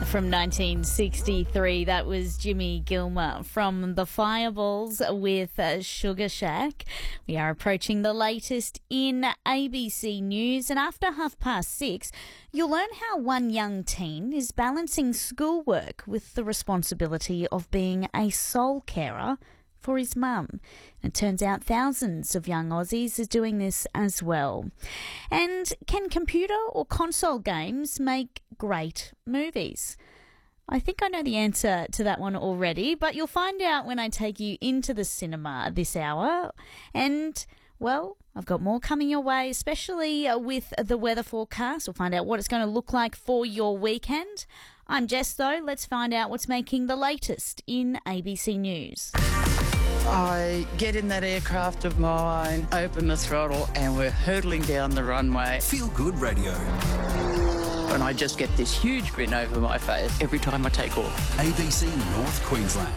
From 1963, that was Jimmy Gilmer from the Fireballs with Sugar Shack. We are approaching the latest in ABC News, and after 6:30, you'll learn how one young teen is balancing schoolwork with the responsibility of being a sole carer for his mum. It turns out thousands of young Aussies are doing this as well. And can computer or console games make great movies? I think I know the answer to that one already, but you'll find out when I take you into the cinema this hour. And, well, I've got more coming your way, especially with the weather forecast. We'll find out what it's going to look like for your weekend. I'm Jess, though. Let's find out what's making the latest in ABC News. I get in that aircraft of mine, open the throttle, and we're hurtling down the runway. Feel Good Radio. And I just get this huge grin over my face every time I take off. ABC North Queensland.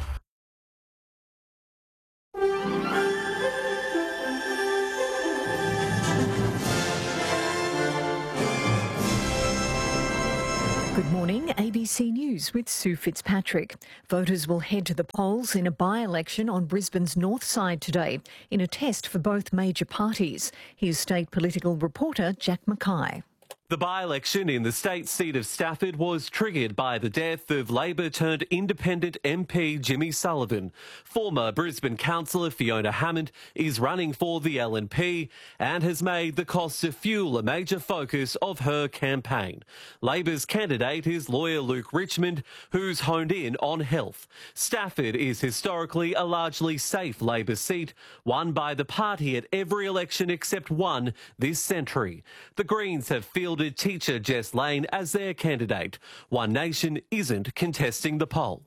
Good morning, ABC News with Sue Fitzpatrick. Voters will head to the polls in a by-election on Brisbane's north side today in a test for both major parties. Here's state political reporter Jack Mackay. The by-election in the state seat of Stafford was triggered by the death of Labor-turned-independent MP Jimmy Sullivan. Former Brisbane councillor Fiona Hammond is running for the LNP and has made the cost of fuel a major focus of her campaign. Labor's candidate is lawyer Luke Richmond, who's honed in on health. Stafford is historically a largely safe Labor seat, won by the party at every election except one this century. The Greens have fielded teacher Jess Lane as their candidate. One Nation isn't contesting the poll.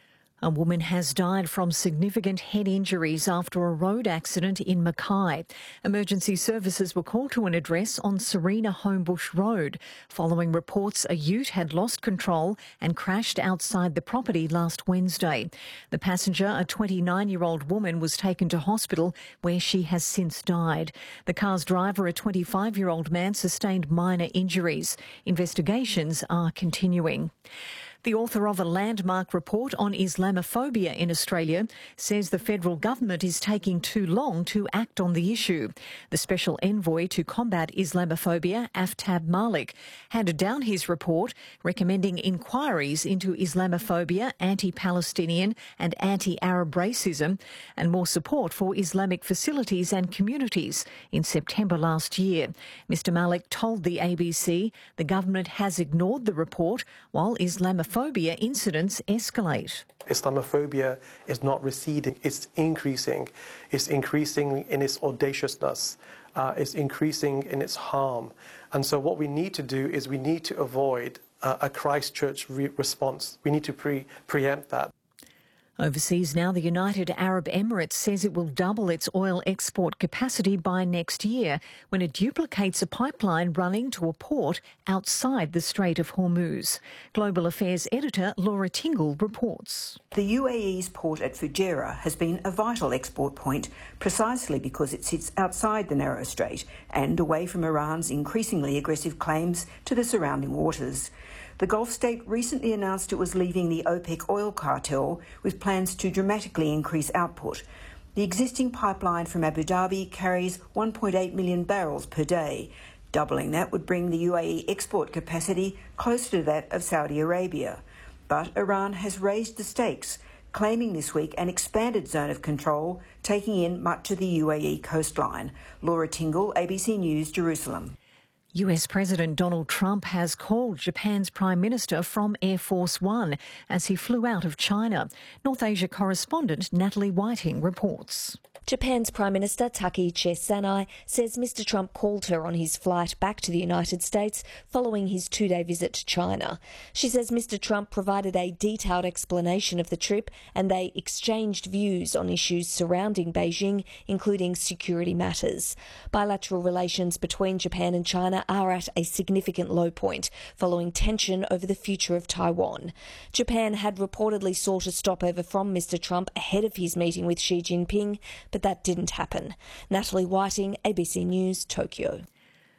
A woman has died from significant head injuries after a road accident in Mackay. Emergency services were called to an address on Serena Homebush Road following reports a ute had lost control and crashed outside the property last Wednesday. The passenger, a 29-year-old woman, was taken to hospital where she has since died. The car's driver, a 25-year-old man, sustained minor injuries. Investigations are continuing. The author of a landmark report on Islamophobia in Australia says the federal government is taking too long to act on the issue. The special envoy to combat Islamophobia, Aftab Malik, handed down his report recommending inquiries into Islamophobia, anti-Palestinian and anti-Arab racism and more support for Islamic facilities and communities in September last year. Mr Malik told the ABC the government has ignored the report while Islamophobia incidents escalate. Islamophobia is not receding, it's increasing. It's increasing in its audaciousness, it's increasing in its harm. And so what we need to do is we need to avoid a Christchurch response. We need to preempt that. Overseas now, the United Arab Emirates says it will double its oil export capacity by next year when it duplicates a pipeline running to a port outside the Strait of Hormuz. Global Affairs editor Laura Tingle reports. The UAE's port at Fujairah has been a vital export point precisely because it sits outside the narrow strait and away from Iran's increasingly aggressive claims to the surrounding waters. The Gulf state recently announced it was leaving the OPEC oil cartel with plans to dramatically increase output. The existing pipeline from Abu Dhabi carries 1.8 million barrels per day. Doubling that would bring the UAE export capacity closer to that of Saudi Arabia. But Iran has raised the stakes, claiming this week an expanded zone of control, taking in much of the UAE coastline. Laura Tingle, ABC News, Jerusalem. US President Donald Trump has called Japan's Prime Minister from Air Force One as he flew out of China. North Asia correspondent Natalie Whiting reports. Japan's Prime Minister Takaichi Sanai says Mr Trump called her on his flight back to the United States following his two-day visit to China. She says Mr Trump provided a detailed explanation of the trip and they exchanged views on issues surrounding Beijing, including security matters. Bilateral relations between Japan and China are at a significant low point following tension over the future of Taiwan. Japan had reportedly sought a stopover from Mr Trump ahead of his meeting with Xi Jinping, but that didn't happen. Natalie Whiting, ABC News, Tokyo.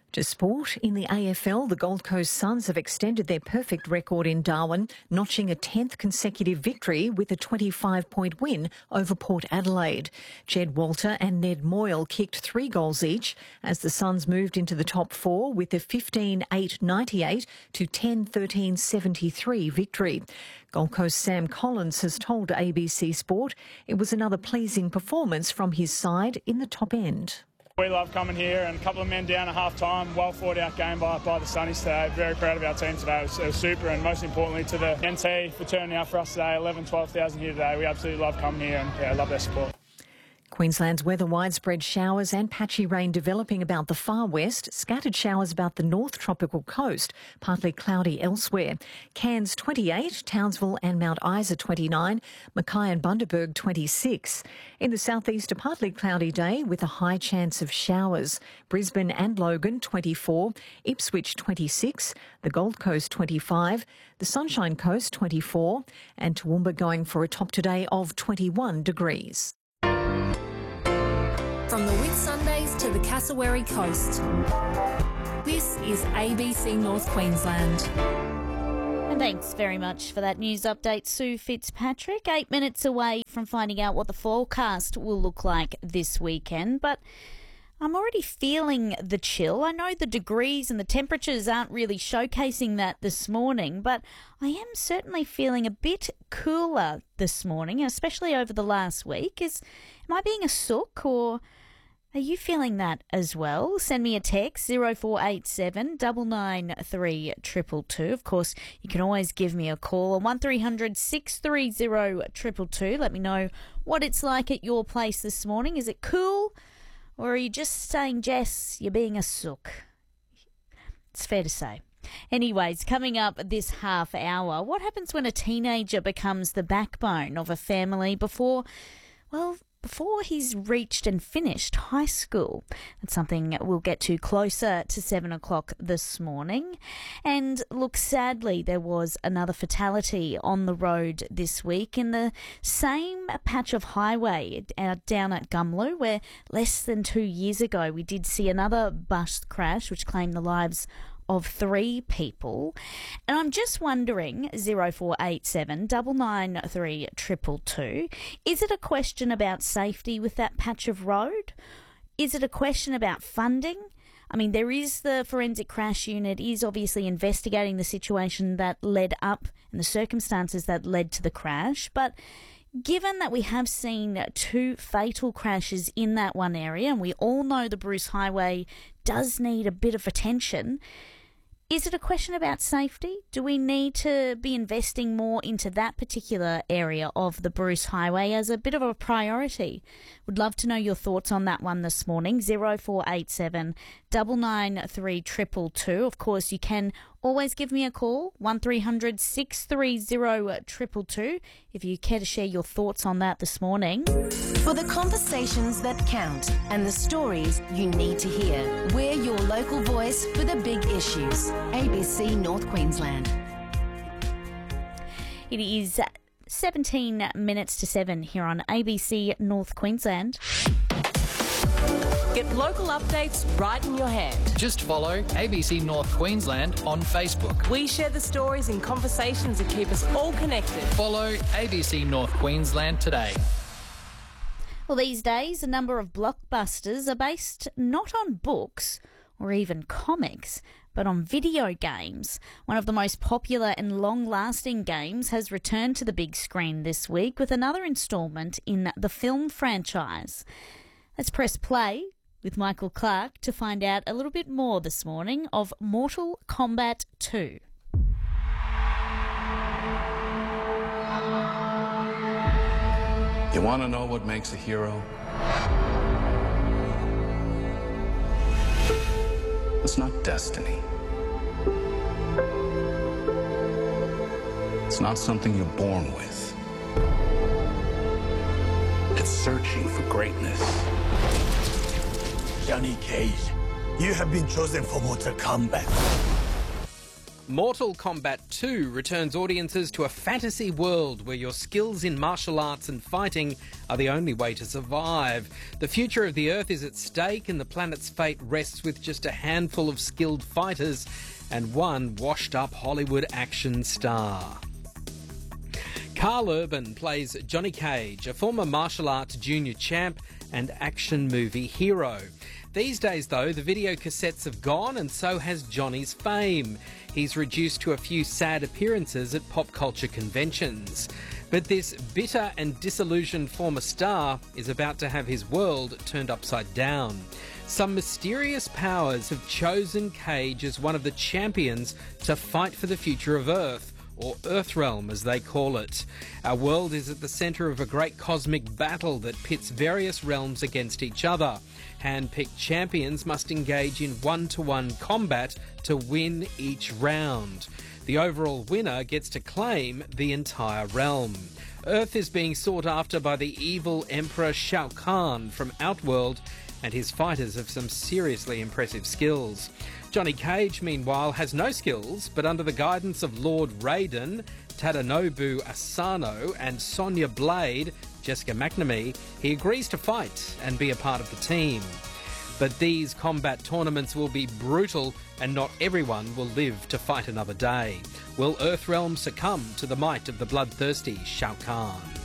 To sport, in the AFL, the Gold Coast Suns have extended their perfect record in Darwin, notching a 10th consecutive victory with a 25-point win over Port Adelaide. Jed Walter and Ned Moyle kicked 3 goals each as the Suns moved into the top 4 with a 15-8-98 to 10-13-73 victory. Gold Coast Sam Collins has told ABC Sport it was another pleasing performance from his side in the top end. We love coming here, and a couple of men down at half-time, well fought out game by the Sunnies today. Very proud of our team today. It was super, and most importantly to the NT for turning out for us today. 12,000 here today. We absolutely love coming here, and I love their support. Queensland's weather: widespread showers and patchy rain developing about the far west, scattered showers about the north tropical coast, partly cloudy elsewhere. Cairns 28, Townsville and Mount Isa 29, Mackay and Bundaberg 26. In the southeast, a partly cloudy day with a high chance of showers. Brisbane and Logan 24, Ipswich 26, the Gold Coast 25, the Sunshine Coast 24, and Toowoomba going for a top today of 21 degrees. From the Whitsundays to the Cassowary Coast, this is ABC North Queensland. And thanks very much for that news update, Sue Fitzpatrick. 8 minutes away from finding out what the forecast will look like this weekend, but I'm already feeling the chill. I know the degrees and the temperatures aren't really showcasing that this morning, but I am certainly feeling a bit cooler this morning, especially over the last week. Am I being a sook, or are you feeling that as well? Send me a text, 0487 993 222. Of course, you can always give me a call on 1300 630 222. Let me know what it's like at your place this morning. Is it cool? Or are you just saying, Jess, you're being a sook? It's fair to say. Anyways, coming up this half hour, what happens when a teenager becomes the backbone of a family before he's reached and finished high school? That's something we'll get to closer to 7 o'clock this morning. And look, sadly, there was another fatality on the road this week in the same patch of highway down at Gumlu, where less than 2 years ago we did see another bus crash which claimed the lives of 3 people. And I'm just wondering, 0487 993 222, is it a question about safety with that patch of road? Is it a question about funding? I mean, there is the Forensic Crash Unit is obviously investigating the situation that led up and the circumstances that led to the crash, but given that we have seen 2 fatal crashes in that one area, and we all know the Bruce Highway does need a bit of attention, is it a question about safety? Do we need to be investing more into that particular area of the Bruce Highway as a bit of a priority? Would love to know your thoughts on that one this morning. 0487 993 222. Of course, you can always give me a call, 1300 630 222, if you care to share your thoughts on that this morning. For the conversations that count and the stories you need to hear, we're your local voice for the big issues. ABC North Queensland. It is 17 minutes to 7 here on ABC North Queensland. Get local updates right in your hand. Just follow ABC North Queensland on Facebook. We share the stories and conversations that keep us all connected. Follow ABC North Queensland today. Well, these days, a number of blockbusters are based not on books or even comics, but on video games. One of the most popular and long-lasting games has returned to the big screen this week with another instalment in the film franchise. Let's press play with Michael Clark to find out a little bit more this morning of Mortal Kombat 2. You want to know what makes a hero? It's not destiny. It's not something you're born with. It's searching for greatness. Johnny Cage, you have been chosen for Mortal Kombat. Mortal Kombat 2 returns audiences to a fantasy world where your skills in martial arts and fighting are the only way to survive. The future of the Earth is at stake and the planet's fate rests with just a handful of skilled fighters and one washed-up Hollywood action star. Carl Urban plays Johnny Cage, a former martial arts junior champ and action movie hero. These days, though, the video cassettes have gone and so has Johnny's fame. He's reduced to a few sad appearances at pop culture conventions. But this bitter and disillusioned former star is about to have his world turned upside down. Some mysterious powers have chosen Cage as one of the champions to fight for the future of Earth, or Earthrealm as they call it. Our world is at the centre of a great cosmic battle that pits various realms against each other. Hand-picked champions must engage in one-to-one combat to win each round. The overall winner gets to claim the entire realm. Earth is being sought after by the evil Emperor Shao Kahn from Outworld, and his fighters have some seriously impressive skills. Johnny Cage, meanwhile, has no skills, but under the guidance of Lord Raiden, Tadanobu Asano and Sonya Blade, Jessica McNamee, he agrees to fight and be a part of the team. But these combat tournaments will be brutal and not everyone will live to fight another day. Will Earthrealm succumb to the might of the bloodthirsty Shao Kahn?